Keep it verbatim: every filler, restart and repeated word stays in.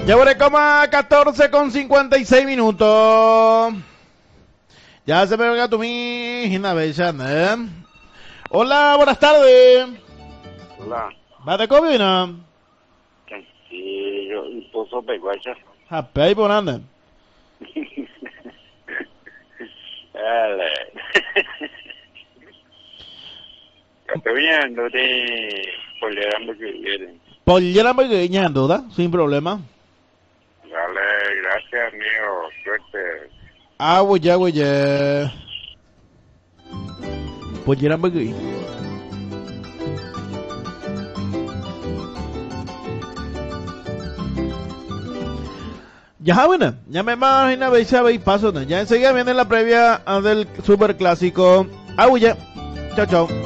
Llevaré coma catorce con cincuenta y seis minutos. Ya se me venga tu mijina bella, ¿eh? Hola, buenas tardes. Hola. ¿Va de cobina? Tranquilo, un pozo peguacha. Happy bonanda. Dale. Estoy de pollera hamburguesa. Pollera hamburguesa, en duda, sin problema. Dale, gracias, amigo. Suerte. Ah, güey, ya, güey, ya. Pollera hamburguesa. Ya, bueno, ya me imagino, veis, sabéis, paso, ya enseguida viene la previa del super clásico. Ah, güey, ya. Chao, chao.